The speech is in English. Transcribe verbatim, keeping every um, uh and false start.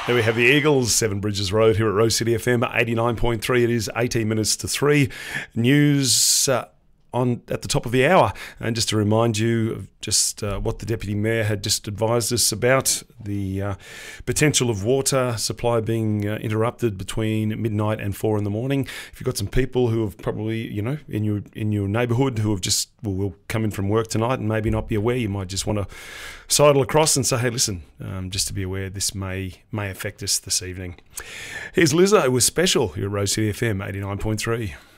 There we have the Eagles, Seven Bridges Road here at Rose City F M, eighty-nine point three. It is eighteen minutes to three. News uh, on at the top of the hour. And just to remind you of just uh, what the Deputy Mayor had just advised us about, the uh, potential of water supply being uh, interrupted between midnight and four in the morning. If you've got some people who have probably, you know, in your in your neighbourhood who have just, well, will come in from work tonight and maybe not be aware, you might just want to sidle across and say, hey, listen, um, just to be aware, this may may affect us this evening. Here's Lizzo with Special here at Rose City F M, eighty-nine point three.